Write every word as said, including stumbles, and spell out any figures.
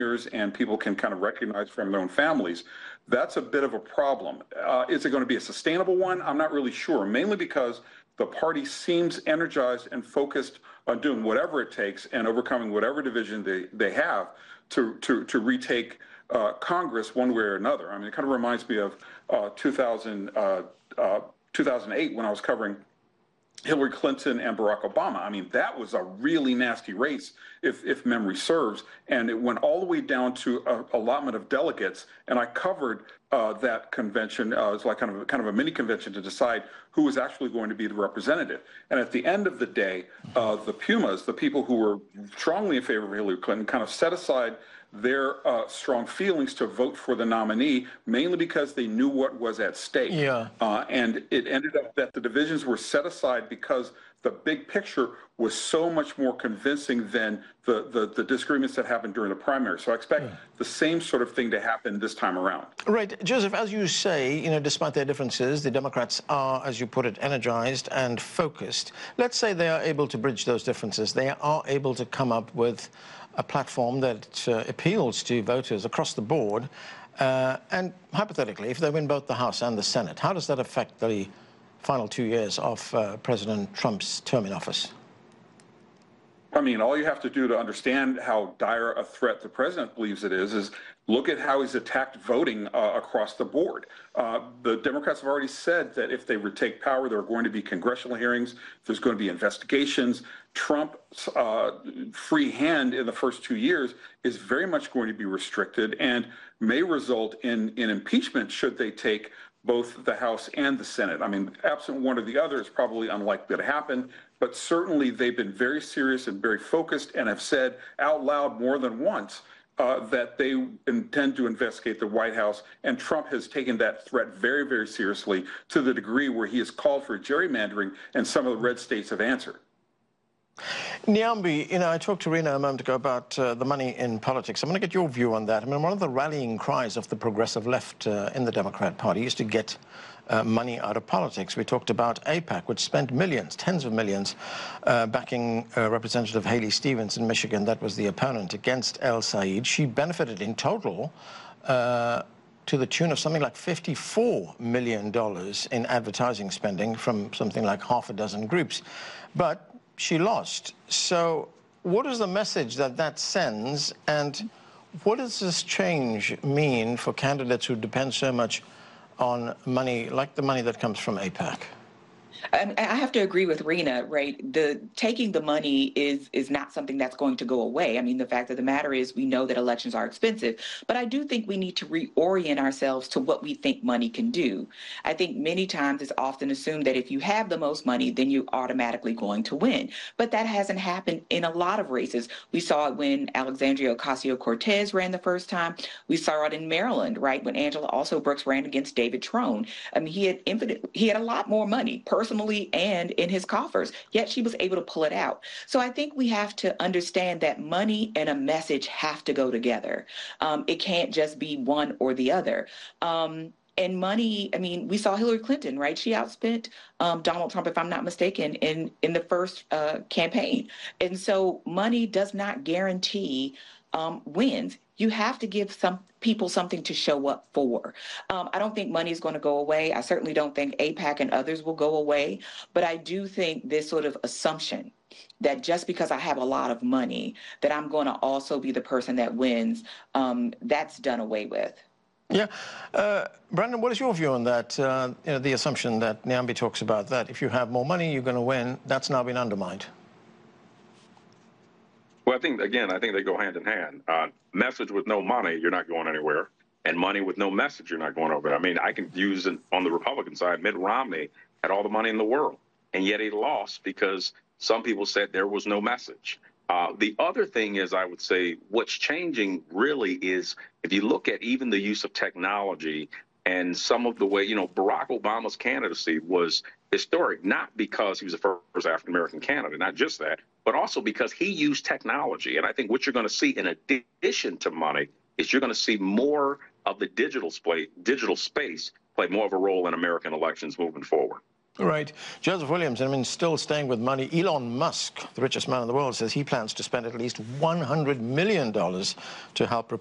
and people can kind of recognize from their own families, that's a bit of a problem. Uh, is it going to be a sustainable one? I'm not really sure, mainly because the party seems energized and focused on doing whatever it takes and overcoming whatever division they, they have to, to, to retake uh, Congress one way or another. I mean, it kind of reminds me of uh, two thousand, uh, uh, two thousand eight when I was covering Hillary Clinton and Barack Obama. I mean, that was a really nasty race, if, if memory serves, and it went all the way down to a allotment of delegates. And I covered uh, that convention. Uh, it was like kind of a, kind of a mini convention to decide who was actually going to be the representative. And at the end of the day, uh, the Pumas, the people who were strongly in favor of Hillary Clinton, kind of set aside their uh, strong feelings to vote for the nominee, mainly because they knew what was at stake. Yeah. Uh, and it ended up that the divisions were set aside because the big picture was so much more convincing than the, the, the disagreements that happened during the primary. So I expect yeah. the same sort of thing to happen this time around. Right. Joseph, as you say, you know, despite their differences, the Democrats are, as you put it, energized and focused. Let's say they are able to bridge those differences. They are able to come up with a platform that uh, appeals to voters across the board. Uh, and hypothetically, if they win both the House and the Senate, how does that affect the final two years of uh, President Trump's term in office? I mean, all you have to do to understand how dire a threat the president believes it is, is look at how he's attacked voting uh, across the board. Uh, the Democrats have already said that if they retake power, there are going to be congressional hearings, there's going to be investigations. Trump's uh, free hand in the first two years is very much going to be restricted and may result in, in impeachment should they take both the House and the Senate. I mean, absent one or the other is probably unlikely to happen, but certainly they've been very serious and very focused and have said out loud more than once uh, that they intend to investigate the White House, and Trump has taken that threat very, very seriously to the degree where he has called for gerrymandering, and some of the red states have answered. Nyambi, you know, I talked to Rena a moment ago about uh, the money in politics. I'm going to get your view on that. I mean, one of the rallying cries of the progressive left uh, in the Democrat Party is to get uh, money out of politics. We talked about AIPAC, which spent millions, tens of millions, uh, backing uh, Representative Haley Stevens in Michigan. That was the opponent against El Said. She benefited in total uh, to the tune of something like fifty-four million dollars in advertising spending from something like half a dozen groups. But she lost. So what is the message that that sends, and what does this change mean for candidates who depend so much on money, like the money that comes from AIPAC? And I have to agree with Rena, right? The taking the money is is not something that's going to go away. I mean, the fact of the matter is we know that elections are expensive, but I do think we need to reorient ourselves to what we think money can do. I think many times it's often assumed that if you have the most money, then you're automatically going to win. But that hasn't happened in a lot of races. We saw it when Alexandria Ocasio-Cortez ran the first time. We saw it in Maryland, right, when Angela Also Brooks ran against David Trone. I mean, he had infinite, he had a lot more money, personally and in his coffers, yet she was able to pull it out. So I think we have to understand that money and a message have to go together. Um, it can't just be one or the other. Um, and money, I mean, we saw Hillary Clinton, right? She outspent um, Donald Trump, if I'm not mistaken, in, in the first uh, campaign. And so money does not guarantee um, wins. You have to give some people something to show up for. Um, I don't think money is going to go away. I certainly don't think AIPAC and others will go away. But I do think this sort of assumption that just because I have a lot of money, that I'm going to also be the person that wins, um, that's done away with. Yeah. Uh, Brandon, what is your view on that? Uh, you know, the assumption that Nyambi talks about, that if you have more money, you're going to win, that's now been undermined. Well, I think, again, I think they go hand in hand. Uh, message with no money, you're not going anywhere. And money with no message, you're not going over. I mean, I can use it on the Republican side. Mitt Romney had all the money in the world, and yet he lost because some people said there was no message. Uh, the other thing is, I would say, what's changing really is if you look at even the use of technology and some of the way, you know, Barack Obama's candidacy was historic, not because he was the first African-American candidate, not just that, but also because he used technology. And I think what you're going to see in addition to money is you're going to see more of the digital space, digital space play more of a role in American elections moving forward. Right. Joseph Williams, I mean, still staying with money, Elon Musk, the richest man in the world, says he plans to spend at least one hundred million dollars to help